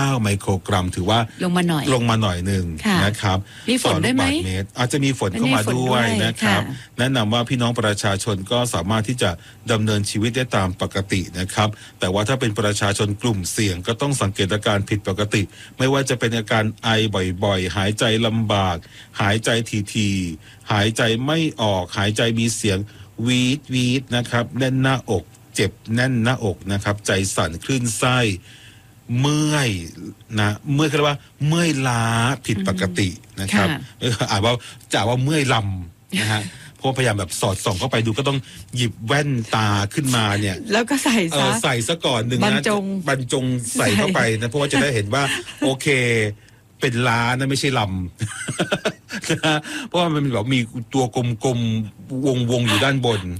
9 ไมโครกรัมถือว่าลงมาหน่อยหนึ่งนะครับมีฝนได้ไหมอาจจะมีฝนเข้ามาด้วยนะครับแนะนำว่าพี่น้องประชาชนก็สามารถที่จะดำเนินชีวิตได้ตามปกตินะครับแต่ว่าถ้าเป็นประชาชนกลุ่มเสี่ยงก็ต้องสังเกตอาการผิดปกติไม่ว่าจะเป็นอาการไอบ่อยๆหายใจลำบากหายใจถี่ๆหายใจไม่ออกหายใจมีเสียงวีดนะครับแน่นหน้าอกเจ็บแน่นหน้าอกนะครับใจสั่นคลื่นไส้เมื่อยเขาเรียกว่าเมื่อยล้าผิดปกตินะครับอ่านว่าจะว่าเมื่อยลำนะฮะเพราะพยายามแบบสอดส่องเข้าไปดูก็ต้องหยิบแว่นตาขึ้นมาเนี่ยแล้วก็ใส่ซะก่อนหนึ่งนะบรรจงใส่เข้าไปนะเพราะว่าจะได้เห็นว่าโอเคเป็นล้านะไม่ใช่ลำนะเพราะว่ามันแบบมีตัวกลมๆวงอยู่ด้านบน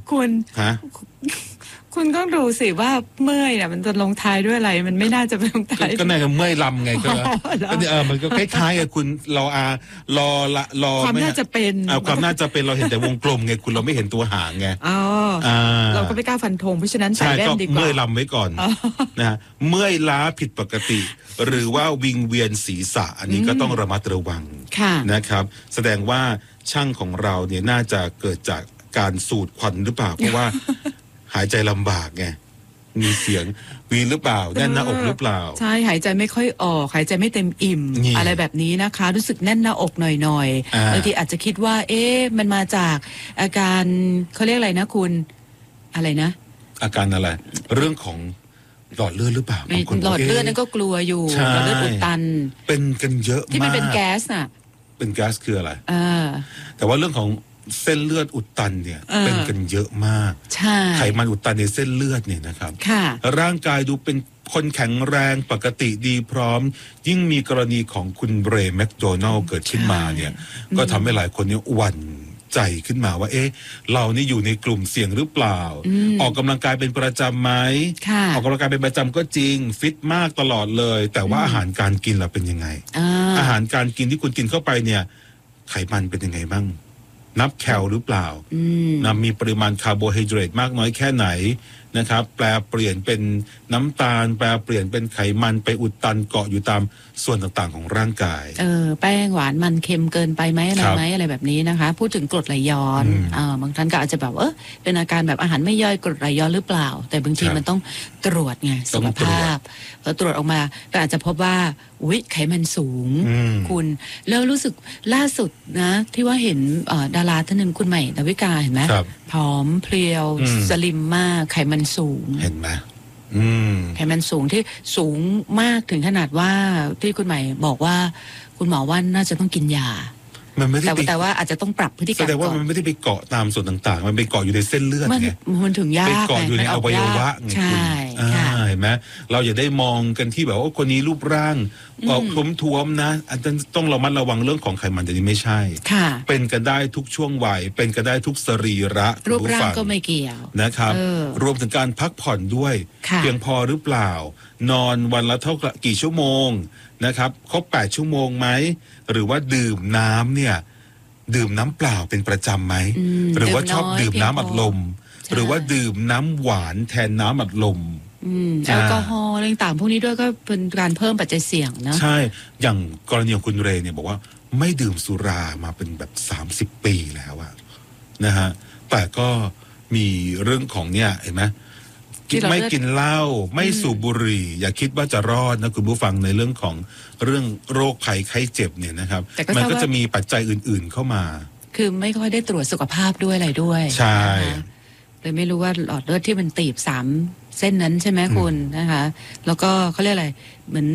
คุณก็ดูสิว่าเมื่อยเนี่ยมันจะลงท้ายด้วยอะไรมันไม่น่าจะเป็นลงท้ายก็น่าจะเมื่อยลำไงก็มันก็คล้ายๆกับคุณรอความน่าจะเป็นความน่าจะเป็นเราเห็นแต่วงกลมไงคุณเราไม่เห็นตัวหางไงเราก็ไม่กล้าฟันธงเพราะฉะนั้นใส่แว่นดีกว่าเมื่อยลำไว้ก่อนนะเมื่อยล้าผิดปกติหรือว่าวิงเวียนศีรษะอันนี้ก็ต้องระมัดระวังนะครับแสดงว่าช่างของเราเนี่ยน่าจะเกิดจากการสูดควันหรือเปล่าเพราะว่าหายใจลำบากไงมีเสียงวีหรือเปล่าแน่นหน้าอกหรือเปล่าใช่หายใจไม่ค่อยออกหายใจไม่เต็มอิ่มอะไรแบบนี้นะคะรู้สึกแน่นหน้าอกหน่อยบางทีอาจจะคิดว่ามันมาจากอาการเขาเรียกอะไรนะคุณอะไรนะอาการอะไรเรื่องของหลอดเลือดหรือเปล่าหลอดเลือดนั่นก็กลัวอยู่หลอดเลือดอุดตันเป็นกันเยอะมากที่มันเป็นแก๊สน่ะเป็นแก๊สคืออะไรแต่ว่าเรื่องของเส้นเลือดอุดตันเนี่ยเป็นกันเยอะมากไขมันอุดตันในเส้นเลือดเนี่ยนะครับร่างกายดูเป็นคนแข็งแรงปกติดีพร้อมยิ่งมีกรณีของคุณเบรย์แมคโดนัลด์เกิดขึ้นมาเนี่ยก็ทำให้หลายคนเนี่ยหวั่นใจขึ้นมาว่าเรานี่อยู่ในกลุ่มเสี่ยงหรือเปล่าออกกำลังกายเป็นประจำไหมออกกำลังกายเป็นประจำก็จริงฟิตมากตลอดเลยแต่ว่าอาหารการกินล่ะเป็นยังไงอาหารการกินที่คุณกินเข้าไปเนี่ยไขมันเป็นยังไงบ้างนับแคลหรือเปล่ามีปริมาณคาร์โบไฮเดรตมากน้อยแค่ไหนนะครับแปลเปลี่ยนเป็นน้ำตาลแปลเปลี่ยนเป็นไขมันไปอุดตันเกาะอยู่ตามส่วนต่างๆของร่างกายแป้งหวานมันเค็มเกินไปไหมอะไรแบบนี้นะคะพูดถึงกรดไหลย้อนบางท่านก็อาจจะแบบเป็นอาการแบบอาหารไม่ย่อยกรดไหลย้อนหรือเปล่าแต่บางทีมันต้องตรวจไงสุขภาพตรวจออกมาก็อาจจะพบว่าไขมันสูงคุณแล้วรู้สึกล่าสุดนะที่ว่าเห็นดาราท่านหนึ่งคุณใหม่ดาวิกาเห็นไหมผอมเพรียวสลิมมากไขมันสูงเห็นไหมไขมันสูงที่สูงมากถึงขนาดว่าที่คุณใหม่บอกว่าคุณหมอว่าน่าจะต้องกินยาแต่ว่าอาจจะต้องปรับพฤติกรรมแสดงว่ามันไม่ได้ไปเกาะตามส่วนต่างๆมันไปเกาะอยู่ในเส้นเลือดไงมันถึงยากไปเกาะอยู่ในอวัยวะไงคุณเห็นไหมเราอย่าได้มองกันที่แบบว่าคนนี้รูปร่างออกท้วมๆนะอาจจะต้องระมัดระวังเรื่องของไขมันแต่นี่ไม่ใช่เป็นกันได้ทุกช่วงวัยเป็นกันได้ทุกสรีระรูปร่างก็ไม่เกี่ยวนะครับรวมถึงการพักผ่อนด้วยเพียงพอหรือเปล่านอนวันละเท่ากี่ชั่วโมงนะครับครบ8 ชั่วโมงไหมหรือว่าดื่มน้ำเนี่ยดื่มน้ำเปล่าเป็นประจำไหมหรือว่าชอบดื่มน้ำอัดลมหรือว่าดื่มน้ำหวานแทนน้ำอัดลมแอลกอฮอล์อะไรต่างพวกนี้ด้วยก็เป็นการเพิ่มปัจจัยเสี่ยงนะใช่อย่างกรณีของคุณเรย์เนี่ยบอกว่าไม่ดื่มสุรามาเป็นแบบ30 ปีแล้วอะนะฮะแต่ก็มีเรื่องของเนี่ยเห็นไหมไม่กินเหล้าไม่สูบบุหรี่อย่าคิดว่าจะรอดนะคุณผู้ฟังในเรื่องของเรื่องโรคภัยไข้เจ็บเนี่ยนะครับมันก็จะมีปัจจัยอื่นๆเข้ามาคือไม่ค่อยได้ตรวจสุขภาพด้วยอะไรด้วยใช่เลยไม่รู้ว่าหลอดเลือดที่มันตีบ3 เส้นนั้นใช่ไหมคุณนะคะแล้วก็เขาเรียกอะไรเหมือน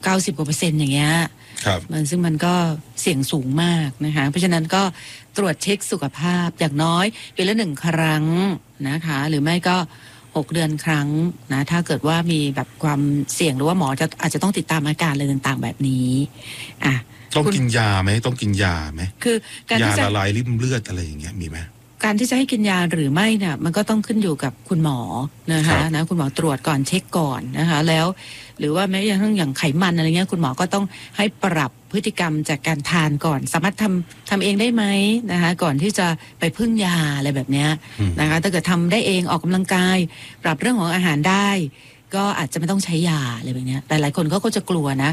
90% อย่างเงี้ยซึ่งมันก็เสี่ยงสูงมากนะคะเพราะฉะนั้นก็ตรวจเช็คสุขภาพอย่างน้อยปีละ1 ครั้งนะคะหรือไม่ก็6 เดือนครั้งนะถ้าเกิดว่ามีแบบความเสี่ยงหรือว่าหมออาจจะต้องติดตามอาการอะไรต่างๆแบบนี้ต้องกินยาไหมต้องกินยาไหมคือการยาละลายริ่มเลือดอะไรอย่างเงี้ยมีไหมการที่จะให้กินยาหรือไม่เนี่ยมันก็ต้องขึ้นอยู่กับคุณหมอนะคะคุณหมอตรวจก่อนเช็คก่อนนะคะแล้วหรือว่าแม้กระทั่งอย่างไขมันอะไรเงี้ยคุณหมอก็ต้องให้ปรับพฤติกรรมจากการทานก่อนสามารถทำเองได้ไหมนะคะก่อนที่จะไปพึ่งยาอะไรแบบเนี้ยนะคะถ้าเกิดทำได้เองออกกำลังกายปรับเรื่องของอาหารได้ก็อาจจะไม่ต้องใช้ยาอะไรแบบนี้แต่หลายคนเขาก็จะกลัวนะ